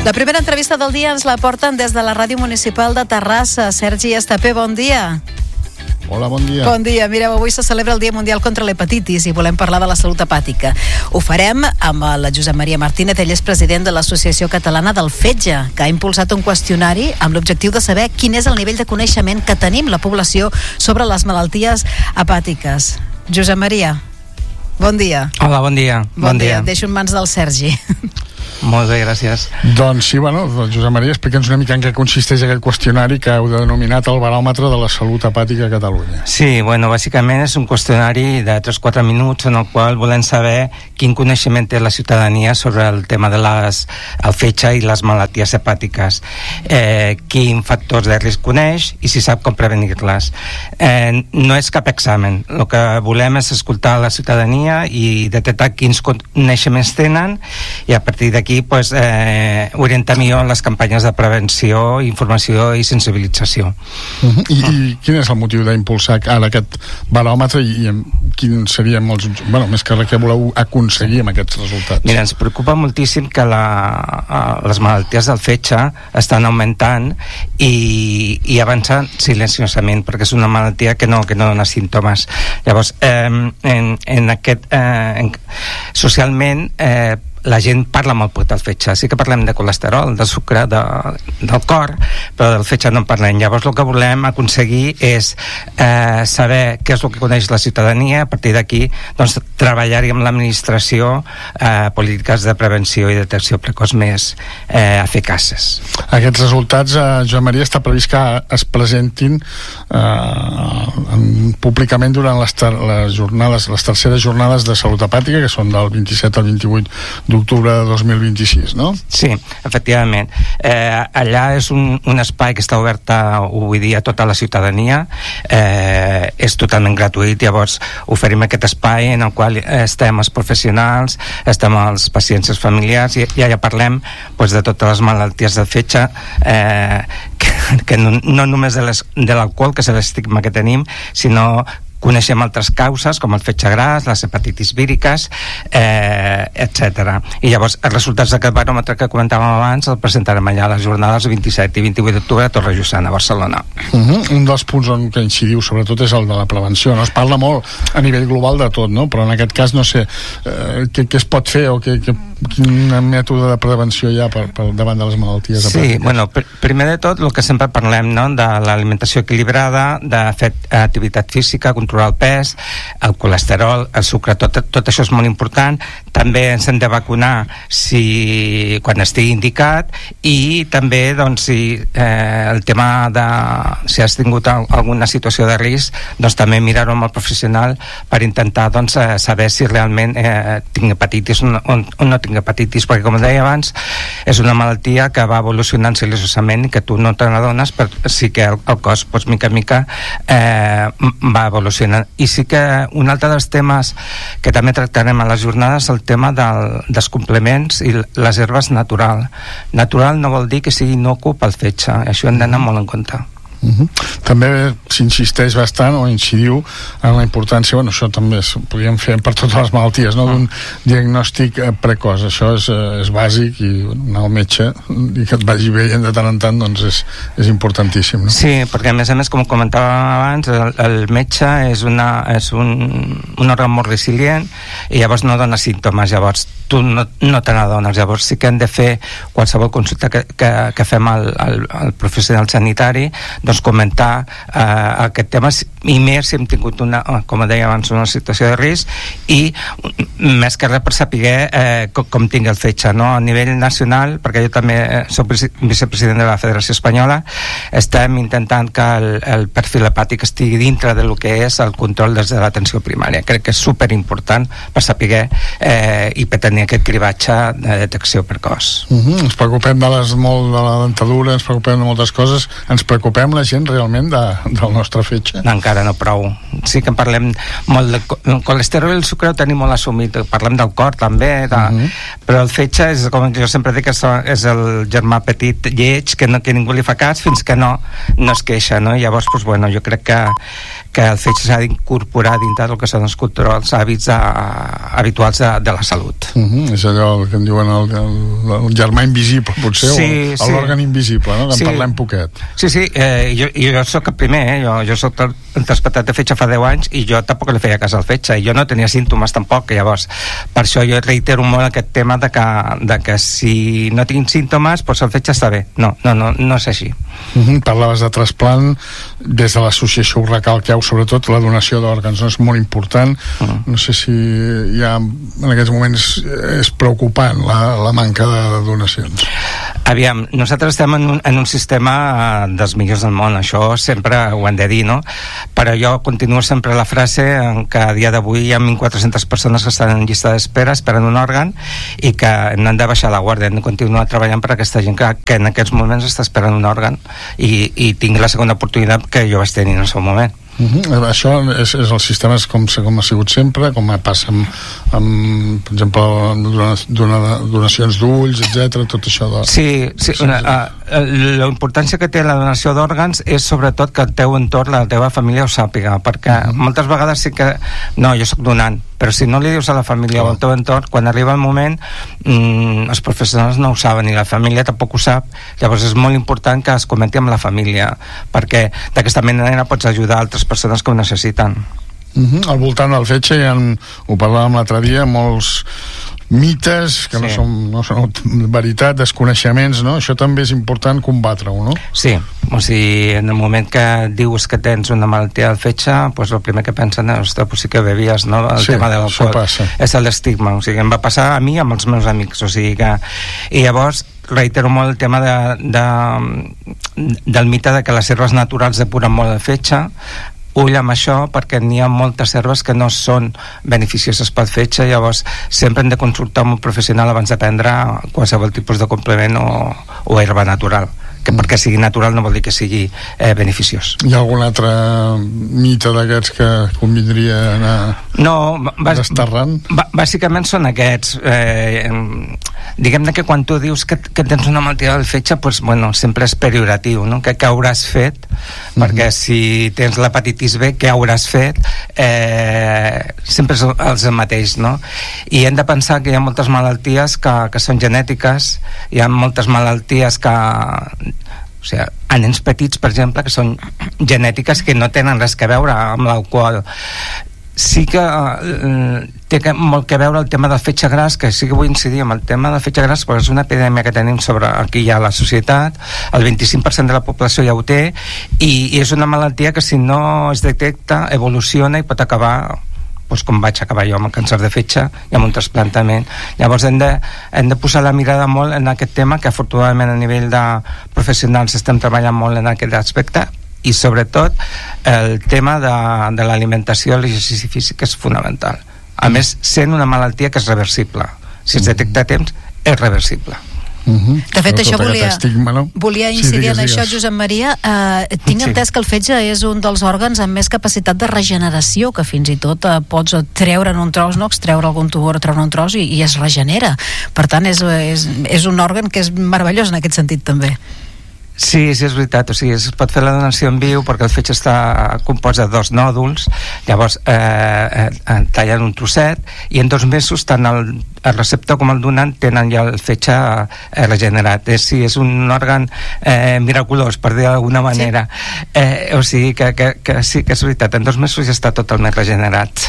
La primera entrevista del dia ens la porten des de la Ràdio Municipal de Terrassa. Sergi Estapé, bon dia. Hola, bon dia. Bon dia. Mireu, avui se celebra el Dia Mundial contra l'Hepatitis i volem parlar de la salut hepàtica. Ho farem amb el Josep Maria Martínez. Ell és president de l'Associació Catalana del Fetge, que ha impulsat un qüestionari amb l'objectiu de saber quin és el nivell de coneixement que tenim la població sobre les malalties hepàtiques. Josep Maria, bon dia. Hola, bon dia. Bon dia. Deixo en mans del Sergi. Molt bé, gràcies. Doncs sí, bueno, Josep Maria, explica'ns una mica en què consisteix aquest qüestionari que heu denominat el baròmetre de la salut hepàtica a Catalunya. Sí, bueno, bàsicament és un qüestionari de 3-4 minuts en el qual volem saber quin coneixement té la ciutadania sobre el tema de el fetge i les malalties hepàtiques, quin factors de risc coneix i si sap com prevenir-les. No és cap examen, el que volem és escoltar la ciutadania i detectar quins coneixements tenen i a partir d'aquí orientar millor les campanyes de prevenció, informació i sensibilització. I quin és el motiu d'impulsar ara aquest baròmetre i quin seria més que res que voleu aconseguir amb aquests resultats? Mira, ens preocupa moltíssim que les malalties del fetge estan augmentant i avançant silenciosament perquè és una malaltia que no dona símptomes. Llavors, socialment la gent parla molt poc del fetge. Sí que parlem de colesterol, de sucre, del cor, però del fetge no en parlem. Llavors el que volem aconseguir és saber què és el que coneix la ciutadania. A partir d'aquí doncs, treballar-hi amb l'administració polítiques de prevenció i detecció precoç més eficaces. Aquests resultats, Joan Maria, està previst que es presentin públicament durant les terceres jornades de salut hepàtica, que són del 27 al 28 d'octubre de 2026, no? Sí, efectivament. Allà és un espai que està obert avui dia a tota la ciutadania, és totalment gratuït, llavors oferim aquest espai en el qual estem els professionals, estem els pacients, els familiars, i ja parlem de totes les malalties del fetge, que no només de l'alcohol, que és l'estigma que tenim, sinó coneixem altres causes com el fetge gras, les hepatitis víriques, etc. I llavors els resultats d'aquest baròmetre que comentàvem abans el presentarem allà a les jornades 27 i 28 d'octubre a Torrejossana, a Barcelona. Un dels punts on que incidiu sobretot és el de la prevenció, no? Es parla molt a nivell global de tot, no? Però en aquest cas no sé què es pot fer o quin mètode de prevenció hi ha davant de les malalties hepàtiques. Sí, bueno, primer de tot el que sempre parlem, no? De l'alimentació equilibrada, de fer activitat física, controlar el pes, el colesterol, el sucre, tot això és molt important. També ens hem de vacunar quan estigui indicat, i també doncs, el tema de si has tingut alguna situació de risc, doncs també mirar-ho amb el professional per intentar doncs, saber si realment tinc hepatitis o no tinc hepatitis, perquè com deia abans és una malaltia que va evolucionant silenciosament i que tu no te n'adones, però sí que el cos mica en mica va evolucionant. I sí que un altre dels temes que també tractarem a les jornades és el tema dels complements i les herbes natural. Natural no vol dir que sigui inocu pel fetge, això hem d'anar molt en compte. També s'insisteix bastant o incidiu en la importància, això també podríem fer per totes les malalties, no? D'un diagnòstic precoç. Això és bàsic i anar al metge i que et vagi veient de tant en tant doncs és importantíssim, no? Sí, perquè a més, com comentàvem abans, el metge és un òrgan molt resilient i llavors no dona símptomes, llavors tu no te n'adones. Llavors sí que hem de fer qualsevol consulta que fem al professional sanitari, doncs comentar aquest tema, i més si hem tingut com deia abans, una situació de risc, i més que res per saber com tinc el fetge, no? A nivell nacional, perquè jo també soc vicepresident de la Federació Espanyola, estem intentant que el perfil hepàtic estigui dintre del que és el control des de l'atenció primària. Crec que és superimportant per saber i per tenir aquest cribatge de detecció precoç. Ens preocupem de la dentadura, ens preocupem de moltes coses, ens preocupem la gent realment del nostre fetge? Encara no prou. Sí que en parlem molt del colesterol i el sucre, ho tenim molt assumit, parlem del cor també, però el fetge és, com jo sempre dic, és el germà petit lleig que ningú li fa cas fins que no es queixa, no? I llavors, jo crec que el fetge s'ha d'incorporar dintre del que són els controls hàbits habituals de la salut. És allò que en diuen el germà invisible, potser, o l'òrgan invisible, no? Que en parlem poquet. Sí, jo soc el primer, jo soc traspatat de fetge fa 10 anys i jo tampoc li feia cas al fetge i jo no tenia símptomes tampoc, llavors per això jo reitero molt aquest tema de que si no tinc símptomes doncs el fetge està bé. No és així. Parlaves de trasplant, des de l'associació ho recalqueu, sobretot la donació d'òrgans, no? És molt important. No sé si ja en aquests moments és preocupant la manca de donacions. Aviam, nosaltres estem en un sistema dels millors del món, això sempre ho hem de dir, no? Però jo continuo sempre la frase en que a dia d'avui hi ha 1.400 persones que estan en llista d'espera esperant un òrgan i que no han de baixar la guàrdia, hem de continuar treballant per aquesta gent que en aquests moments està esperant un òrgan i tinc la segona oportunitat que jo vaig tenir en el seu moment. Això és el sistema com ha sigut sempre, com passa amb per exemple donacions d'ulls, etc. Tot això sí, la importància que té la donació d'òrgans és sobretot que el teu entorn, la teva família ho sàpiga, perquè moltes vegades sí que no, jo soc donant, però si no li dius a la família o al teu entorn, quan arriba el moment els professionals no ho saben i la família tampoc ho sap, llavors és molt important que es comenti amb la família, perquè d'aquesta manera pots ajudar altres persones que ho necessiten. Al voltant del fetge ho parlàvem l'altre dia, molts mites que no són veritat, desconeixements, no? Això també és important combatre-ho, no? Sí, o sigui, en el moment que dius que tens una malaltia del fetge, doncs el primer que pensen és, sí que bevies, no? El tema de l'alcohol. És l'estigma, o sigui, em va passar a mi amb els meus amics, o sigui que... I llavors reitero molt el tema del mite de que les herbes naturals depuren molt el fetge. Ull amb això, perquè n'hi ha moltes herbes que no són beneficioses pel fetge, llavors sempre hem de consultar amb un professional abans de prendre qualsevol tipus de complement o herba natural, que perquè sigui natural no vol dir que sigui beneficiós. Hi ha algun altre mite d'aquests que convindria anar desterrant? Bàsicament són aquests. Diguem-ne que quan tu dius que tens una malaltia del fetge, doncs, bueno, sempre és pejoratiu, no? Que hauràs fet, perquè si tens l'hepatitis B, què hauràs fet? Sempre és el mateix, no? I hem de pensar que hi ha moltes malalties que són genètiques, hi ha moltes malalties que... O sigui, a nens petits, per exemple, que són genètiques que no tenen res a veure amb l'alcohol. Sí que té molt que veure el tema del fetge gras, que sí que vull incidir en el tema del fetge gras, perquè és una epidèmia que tenim sobre aquí ja a la societat, el 25% de la població ja ho té, i és una malaltia que si no es detecta evoluciona i pot acabar, doncs com vaig acabar jo amb el càncer de fetge i amb un trasplantament. Llavors hem de posar la mirada molt en aquest tema, que afortunadament a nivell de professionals estem treballant molt en aquest aspecte, i sobretot el tema de l'alimentació i l'exercici físic és fonamental, a més sent una malaltia que és reversible, si es detecta a temps és reversible. De fet, això volia incidir en això, Josep Maria. Tinc entès que el fetge és un dels òrgans amb més capacitat de regeneració, que fins i tot pots treure'n un tros, no? Extreure algun tumor, treure un tros i es regenera. Per tant, és un òrgan que és meravellós en aquest sentit també. Sí, és veritat, o sigui, es pot fer la donació en viu perquè el fetge està compost de 2 nòduls, llavors tallen un trosset i en 2 mesos tant el receptor com el donant tenen ja el fetge regenerat. Sí, és un òrgan miraculós, per dir d'alguna manera. O sigui que sí que és veritat, en 2 mesos ja està totalment regenerat.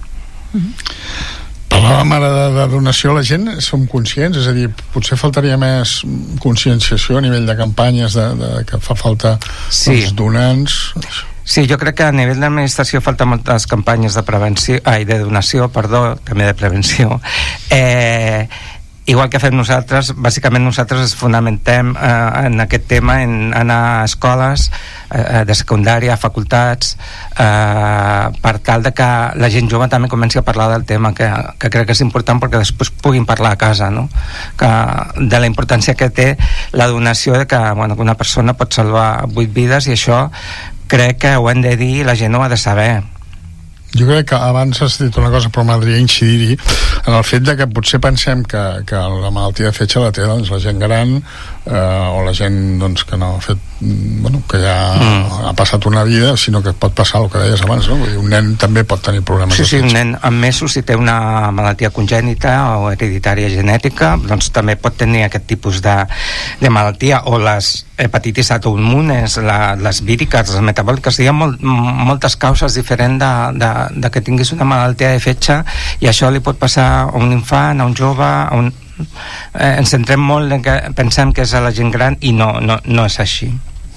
Parlàvem ara de donació, la gent som conscients, és a dir, potser faltaria més conscienciació a nivell de campanyes que fa falta els donants. Sí, jo crec que a nivell d'administració falta moltes campanyes de donació, també de prevenció. Igual que fem nosaltres, bàsicament nosaltres ens fonamentem en aquest tema, en anar a escoles de secundària, a facultats, per tal de que la gent jove també comenci a parlar del tema, que crec que és important perquè després puguin parlar a casa, no? De la importància que té la donació, de que una persona pot salvar 8 vides, i això crec que ho hem de dir i la gent ho ha de saber. Jo crec que abans has dit una cosa, però m'agradaria incidir-hi en el fet de que potser pensem que la malaltia de fetge la té la gent gran o la gent que no ha fet que ja ha passat una vida, sinó que pot passar el que deies abans, no? Vull dir, un nen també pot tenir problemes. Sí, un nen amb mesos, si té una malaltia congènita o hereditària genètica, doncs també pot tenir aquest tipus de malaltia, o les hepatitis autoimmunes, les víriques, les metabòliques. Hi ha moltes causes diferents de que tinguis una malaltia de fetge, i això li pot passar a un infant, a un jove, ens centrem molt en que pensem que és a la gent gran, i no és així.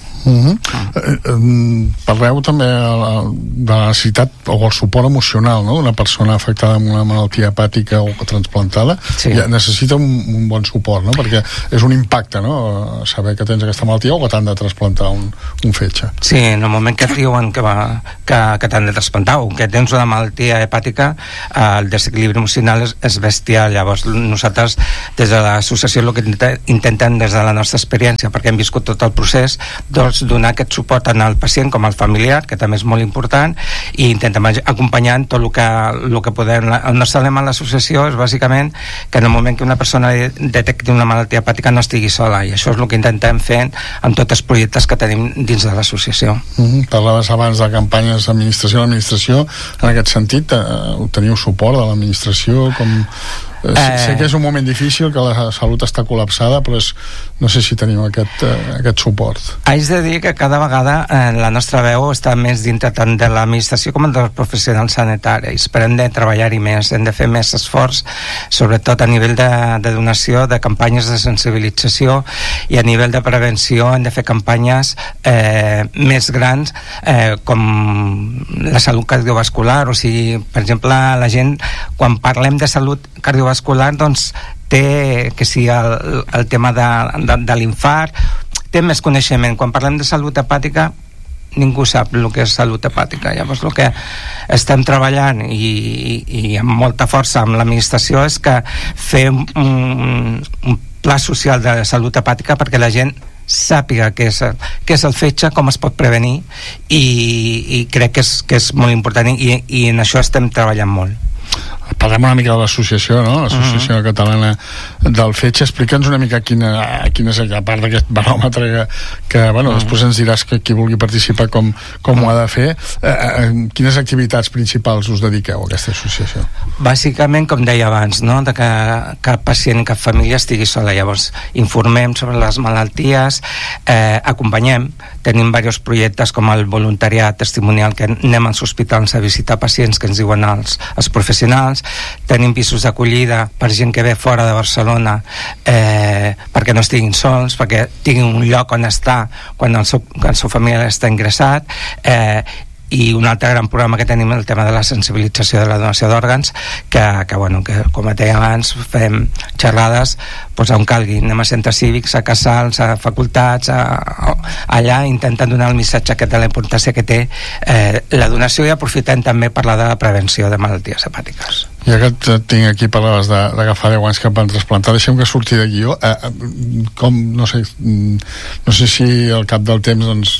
Parleu també de la necessitat o el suport emocional, no? Una persona afectada amb una malaltia hepàtica o transplantada necessita un bon suport, no? Perquè és un impacte, no? Saber que tens aquesta malaltia o que t'han de transplantar un fetge. Sí, en el moment que et diuen que t'han de transplantar o que tens una malaltia hepàtica, el desequilibri emocional és bestial. Llavors nosaltres des de l'associació el que intentem des de la nostra experiència, perquè hem viscut tot el procés, donar aquest suport tant al pacient com al familiar, que també és molt important, i intentem acompanyar tot el que podem. El nostre lema a l'associació és bàsicament que en el moment que una persona detecti una malaltia hepàtica no estigui sola, i això és el que intentem fer amb tots els projectes que tenim dins de l'associació. Parlaves abans de campanyes d'administració. L'administració, en aquest sentit, teniu suport de l'administració? Sé que és un moment difícil, que la salut està col·lapsada, però no sé si tenim aquest suport. Haig de dir que cada vegada la nostra veu està més dintre tant de l'administració com dels professionals sanitaris, però hem de treballar-hi més, hem de fer més esforç, sobretot a nivell de donació, de campanyes de sensibilització, i a nivell de prevenció hem de fer campanyes més grans, com la salut cardiovascular. O sigui, per exemple, la gent, quan parlem de salut cardiovascular, doncs té que si el tema de l'infart, té més coneixement. Quan parlem de salut hepàtica, ningú sap el que és salut hepàtica. Llavors el que estem treballant i amb molta força amb l'administració és que fer un pla social de salut hepàtica perquè la gent sàpiga què és el fetge, com es pot prevenir, i crec que és molt important, i en això estem treballant molt. Parlem una mica de l'associació, no? L'Associació Catalana del Fetge. Explica'ns una mica quina és, a part d'aquest baròmetre que després ens diràs que qui vulgui participar com ho ha de fer, quines activitats principals us dediqueu a aquesta associació? Bàsicament, com deia abans, no? De que cap pacient, cap família estigui sola. Llavors informem sobre les malalties, acompanyem, tenim diversos projectes com el voluntariat testimonial, que anem als hospitals a visitar pacients que ens diuen els professionals. Tenim pisos d'acollida per gent que ve fora de Barcelona, perquè no estiguin sols, perquè tinguin un lloc on estar quan el seu familiar està ingressat, i un altre gran programa que tenim, el tema de la sensibilització de la donació d'òrgans, que com deia abans, fem xerrades on calgui, anem a centres cívics, a casals, a facultats, allà intentant donar el missatge de la importància que té la donació, i aprofitant també parlar de la prevenció de malalties hepàtiques. Ja que et tinc aquí, parlaves d'agafar 10 anys que et van trasplantar, deixem que surti de guió. No sé si al cap del temps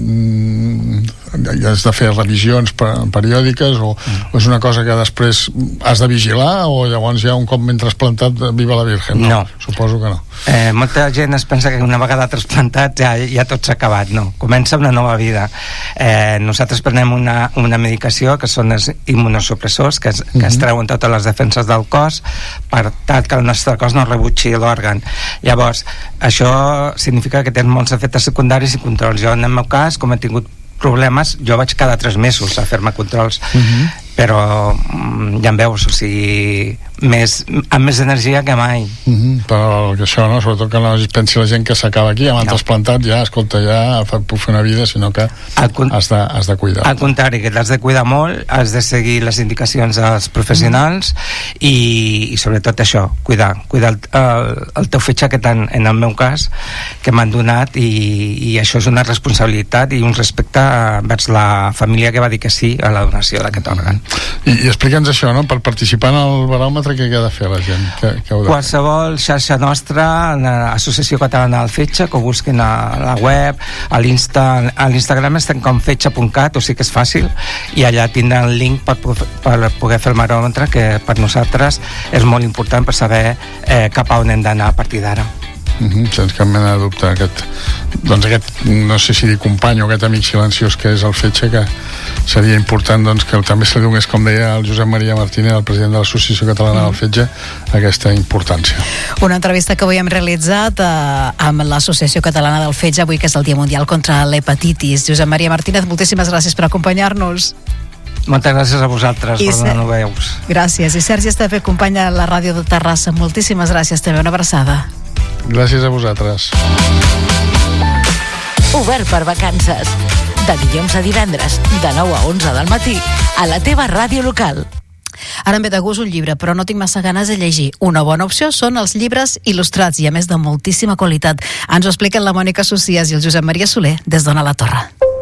has de fer revisions periòdiques, o és una cosa que després has de vigilar, o llavors ja un cop ben trasplantat, viva la Virgen? No. Suposo que no. Molta gent es pensa que una vegada trasplantat ja tot s'ha acabat. No, comença una nova vida. Nosaltres prenem una medicació que són els immunosupressors, que es treuen totes les defenses del cos per tal que el nostre cos no rebutgi l'òrgan. Llavors, això significa que tens molts efectes secundaris i controls. Jo, en el meu cas, com he tingut problemes, jo vaig cada 3 mesos a fer-me controls, però ja em veus, o sigui, amb més energia que mai. Però que això, no? Sobretot que no es pensi la gent que s'acaba aquí, ja m'han trasplantat, ja, escolta, ja puc fer una vida, sinó que has de cuidar. Al contrari, que t'has de cuidar molt, has de seguir les indicacions dels professionals, i sobretot això, cuidar el teu fetge, que tant, en el meu cas, que m'han donat, i això és una responsabilitat i un respecte vers la família que va dir que sí a la donació d'aquest òrgan. I explica'ns això, no? Per participar en el baròmetre, què ha de fer la gent? Qualsevol xarxa nostra, l'Associació Catalana del Fetge, que ho busquin a la web, a l'Instagram estem com fetge.cat, o sigui que és fàcil, i allà tindran el link per poder fer el baròmetre, que per nosaltres és molt important per saber cap a on hem d'anar a partir d'ara. sense cap mena de dubte. Aquest, no sé si dir company o aquest amic silenciós que és el Fetge, que seria important que també se li donés, com deia el Josep Maria Martínez, el president de l'Associació Catalana del Fetge, aquesta importància. Una entrevista que avui hem realitzat amb l'Associació Catalana del Fetge, avui que és el Dia Mundial contra l'Hepatitis. Josep Maria Martínez, moltíssimes gràcies per acompanyar-nos. Moltes gràcies a vosaltres per donar-nos veus. Gràcies. I Sergi Estapé, company de la ràdio de Terrassa, moltíssimes gràcies, també una abraçada. Gràcies a vosaltres. Obert per vacances. De dilluns a divendres, de 9 a 11 del matí, a la teva ràdio local. Ara em ve de gust un llibre, però no tinc massa ganes de llegir. Una bona opció són els llibres il·lustrats i, a més, de moltíssima qualitat. Ens ho expliquen la Mònica Socias i el Josep Maria Soler des d'Ona la Torre.